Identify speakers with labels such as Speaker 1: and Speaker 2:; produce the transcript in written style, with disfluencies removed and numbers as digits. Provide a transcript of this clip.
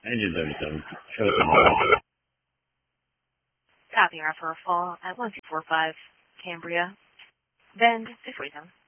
Speaker 1: Engine 37. Show us tomorrow.
Speaker 2: Copy our for a fall at 1245 Cambria. Bend to freedom.